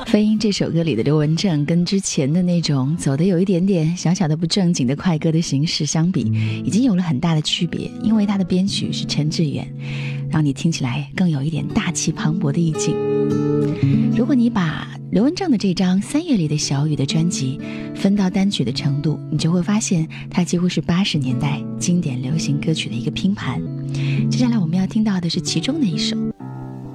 飞鹰这首歌里的刘文正跟之前的那种走的有一点点小小的不正经的快歌的形式相比，已经有了很大的区别，因为他的编曲是陈志远，让你听起来更有一点大气磅礴的意境。如果你把刘文正的这张3月里的小雨的专辑分到单曲的程度，你就会发现它几乎是80年代经典流行歌曲的一个拼盘。接下来我们要听到的是其中的一首。